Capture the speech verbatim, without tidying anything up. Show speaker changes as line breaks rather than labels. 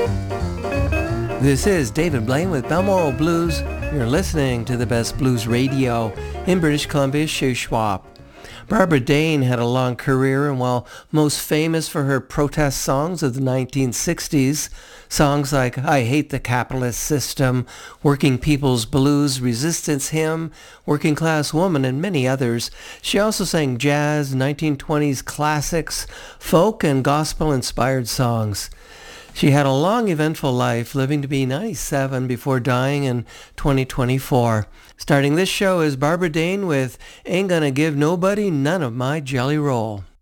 This is David Blaine with Balmoral Blues. You're listening to the best blues radio in British Columbia's Shuswap. Barbara Dane had a long career, and while most famous for her protest songs of the nineteen sixties, songs like I Hate the Capitalist System, Working People's Blues, Resistance Hymn, Working Class Woman, and many others, she also sang jazz, nineteen twenties classics, folk, and gospel-inspired songs. She had a long, eventful life, living to be ninety-seven before dying in twenty twenty-four. Starting this show is Barbara Dane with Ain't Gonna Give Nobody None of My Jelly Roll.